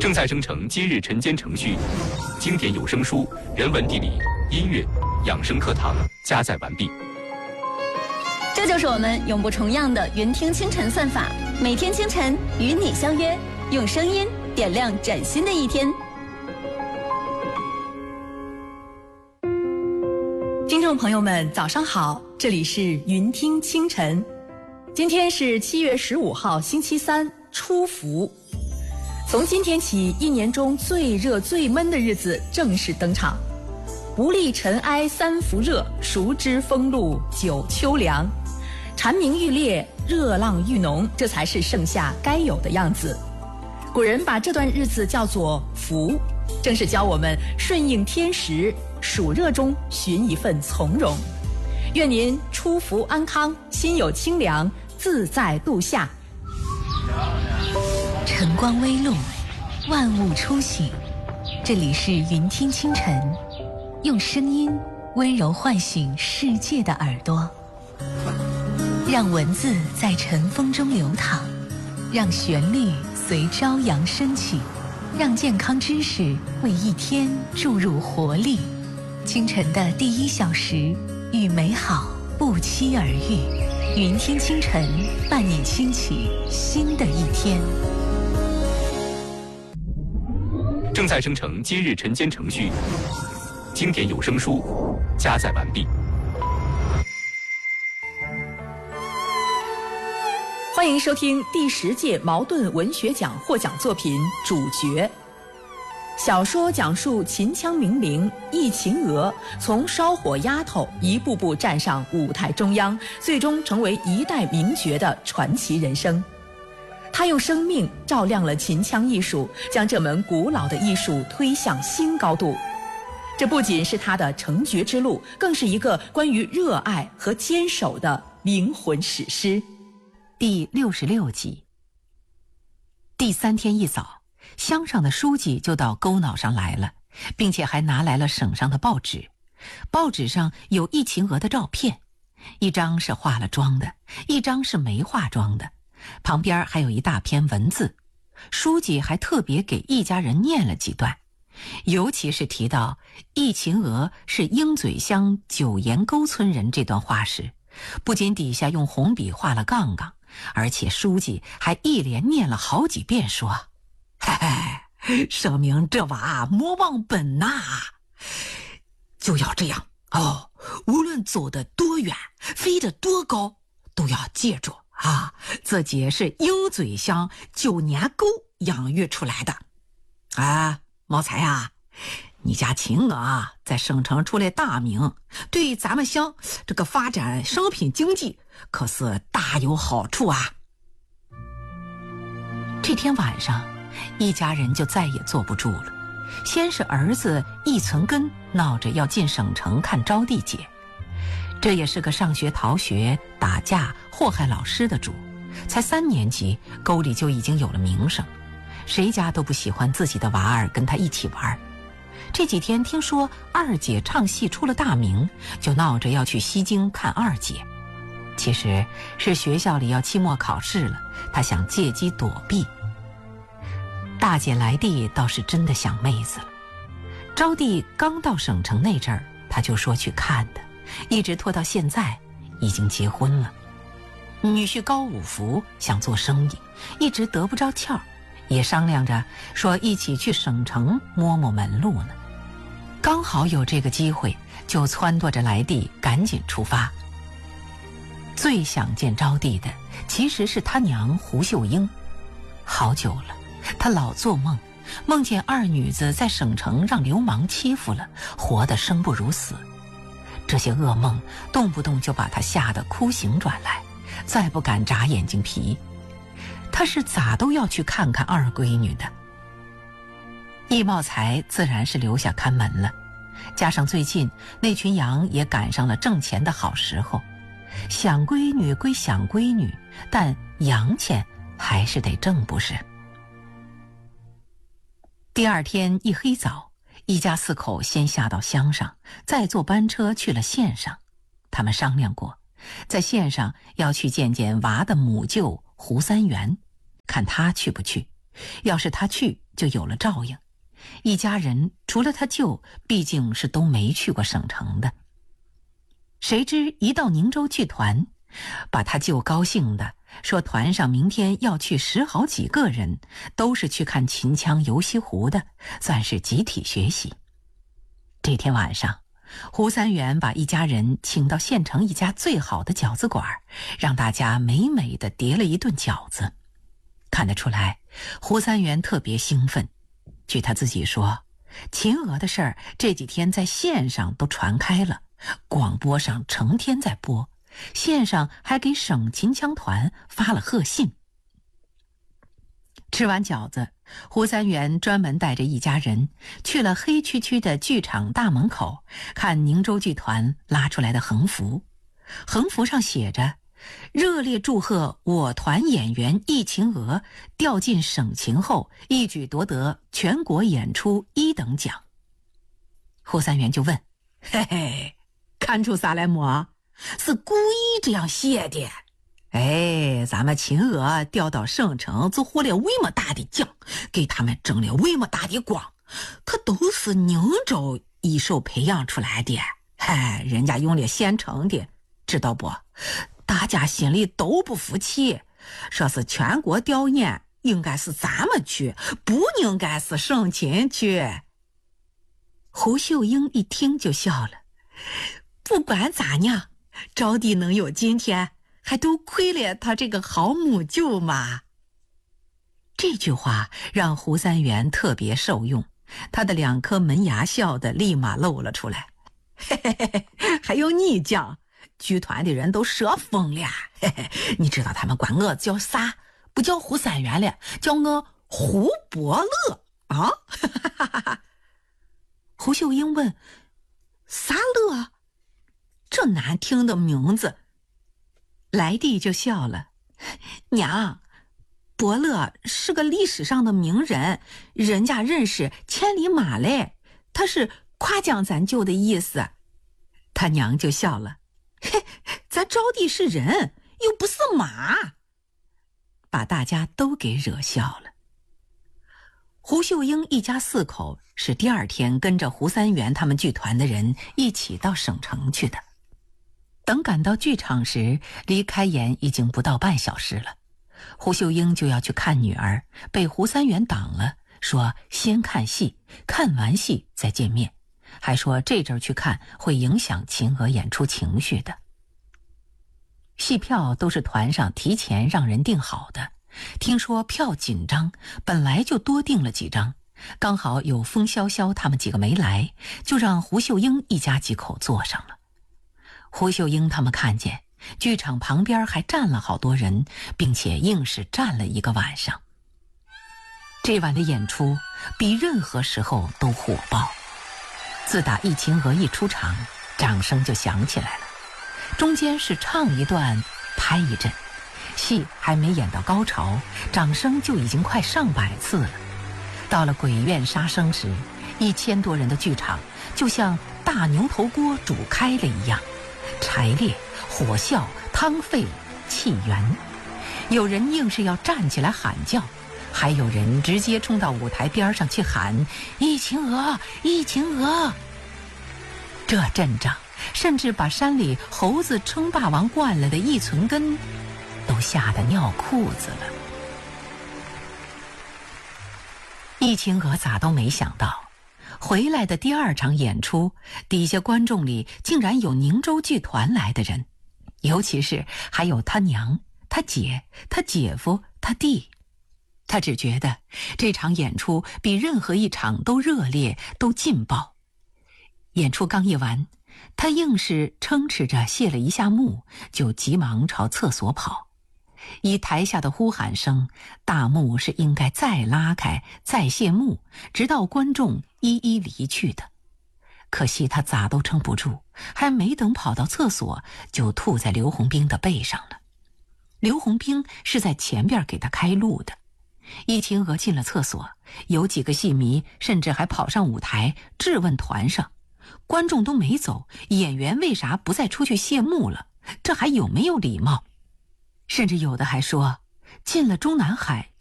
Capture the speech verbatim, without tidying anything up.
正在生成今日晨间程序，经典有声书、人文地理、音乐、养生课堂加载完毕。 这就是我们永不重样的云听清晨算法，每天清晨与你相约，用声音点亮崭新的一天。 听众朋友们，早上好，这里是云听清晨。今天是七月十五号，星期三，初伏。从今天起，一年中最热最闷的日子正式登场。不立尘埃三伏热，熟知风露九秋凉。蝉鸣欲裂，热浪欲浓，这才是盛夏该有的样子。古人把这段日子叫做伏，正是教我们顺应天时，暑热中寻一份从容。愿您初伏安康，心有清凉，自在度夏。 晨光微露，万物初醒。这里是云听清晨，用声音温柔唤醒世界的耳朵，让文字在晨风中流淌，让旋律随朝阳升起，让健康知识为一天注入活力。清晨的第一小时，与美好不期而遇。云听清晨，伴你轻启新的一天。 正在生成今日晨间程序，经典有声书加载完毕。 欢迎收听第十届茅盾文学奖获奖作品《主角》。小说讲述秦腔名伶易秦娥从烧火丫头一步步站上舞台中央，最终成为一代名角的传奇人生。她用生命照亮了秦腔艺术，将这门古老的艺术推向新高度。这不仅是她的成角之路，更是一个关于热爱和坚守的灵魂史诗。 第六十六集。第三天一早，乡上的书记就到沟脑上来了，并且还拿来了省上的报纸。报纸上有易秦娥的照片，一张是化了妆的，一张是没化妆的，旁边还有一大篇文字。书记还特别给易家人念了几段，尤其是提到易秦娥是鹰嘴乡九岩沟村人这段话时，不仅底下用红笔画了杠杠，而且书记还一连念了好几遍，说：“嘿嘿，说明这娃莫忘本呐，就要这样哦。无论走得多远，飞得多高，都要记住啊，自己是鹰嘴乡九年沟养育出来的。啊，毛才啊，你家秦娥啊，在省城出来大名，对咱们乡这个发展商品经济可是大有好处啊。”这天晚上，一家人就再也坐不住了。先是儿子易存根闹着要进省城看招娣姐，这也是个上学逃学、打架、祸害老师的主，才三年级，沟里就已经有了名声，谁家都不喜欢自己的娃儿跟他一起玩。这几天听说二姐唱戏出了大名，就闹着要去西京看二姐。其实是学校里要期末考试了，他想借机躲避。大姐来地倒是真的想妹子了，招娣刚到省城那阵儿，他就说去看的，一直拖到现在，已经结婚了。女婿高五福想做生意，一直得不着窍，也商量着说一起去省城摸摸门路呢。刚好有这个机会，就撺掇着来地赶紧出发。最想见招娣的其实是他娘胡秀英，好久了，他老做梦，梦见二女子在省城让流氓欺负了，活得生不如死。这些噩梦动不动就把他吓得哭醒转来，再不敢眨眼睛皮。他是咋都要去看看二闺女的。易茂才自然是留下看门了，加上最近那群羊也赶上了挣钱的好时候，想闺女归想闺女，但洋钱还是得挣，不是？第二天一黑早，一家四口先下到乡上，再坐班车去了县上。他们商量过，在县上要去见见娃的母舅胡三元，看他去不去， 要是他去，就有了照应。一家人除了他舅，毕竟是都没去过省城的。谁知一到宁州剧团，把他舅高兴的说，团上明天要去十好几个人，都是去看秦腔游西湖的，算是集体学习。这天晚上，胡三元把一家人请到县城一家最好的饺子馆，让大家美美的叠了一顿饺子。看得出来，胡三元特别兴奋。据他自己说，秦娥的事儿这几天在线上都传开了，广播上成天在播，线上还给省秦腔团发了贺信。吃完饺子，胡三元专门带着一家人去了黑黢黢的剧场大门口，看宁州剧团拉出来的横幅，横幅上写着热烈祝贺我团演员易秦娥调进省琴后一举夺得全国演出一等奖。胡三元就问：嘿嘿，看出啥来么？是故意这样写的？哎，咱们秦娥调到省城就获了那么大的奖，给他们争了那么大的光，可都是宁州一手培养出来的，嗨，人家用了现成的，知道不？大家心里都不服气，说是全国调研应该是咱们去，不应该是省琴去。胡秀英一听就笑了，不管咋样，招娣能有今天，还都亏了他这个好母舅嘛。这句话让胡三元特别受用，他的两颗门牙笑得立马露了出来。嘿嘿嘿，还有你讲，剧团的人都说疯了，嘿嘿，你知道他们管我叫啥？不叫胡三元了，叫我胡伯乐啊！胡秀英问：啥乐？这难听的名字。来弟就笑了：娘，伯乐是个历史上的名人，人家认识千里马嘞，他是夸奖咱舅的意思。他娘就笑了：嘿，咱招娣是人，又不是马，把大家都给惹笑了。胡秀英一家四口是第二天跟着胡三元他们剧团的人一起到省城去的。等赶到剧场时，离开演已经不到半小时了。胡秀英就要去看女儿，被胡三元挡了，说先看戏，看完戏再见面，还说这阵儿去看会影响秦娥演出情绪的。戏票都是团上提前让人订好的，听说票紧张，本来就多订了几张，刚好有风潇潇他们几个没来，就让胡秀英一家几口坐上了。胡秀英他们看见剧场旁边还站了好多人，并且硬是站了一个晚上。这晚的演出比任何时候都火爆，自打易秦娥一出场，掌声就响起来了，中间是唱一段拍一阵，戏还没演到高潮，掌声就已经快上百次了。到了鬼怨杀生时，一千多人的剧场就像大牛头锅煮开了一样，柴烈、火啸、汤沸、气源。有人硬是要站起来喊叫，还有人直接冲到舞台边上去喊易秦娥，易秦娥。这阵仗甚至把山里猴子称霸王惯了的易存根都吓得尿裤子了。易秦娥咋都没想到，回来的第二场演出，底下观众里竟然有宁州剧团来的人，尤其是还有他娘、他姐、他姐夫、他弟。他只觉得这场演出比任何一场都热烈，都劲爆。演出刚一完，他硬是撑持着谢了一下幕，就急忙朝厕所跑。依台下的呼喊声，大幕是应该再拉开，再谢幕，直到观众一一离去的。可惜他咋都撑不住，还没等跑到厕所，就吐在刘洪兵的背上了。刘洪兵是在前边给他开路的。易秦娥进了厕所，有几个戏迷甚至还跑上舞台质问团上，观众都没走，演员为啥不再出去谢幕了？这还有没有礼貌？甚至有的还说，进了中南海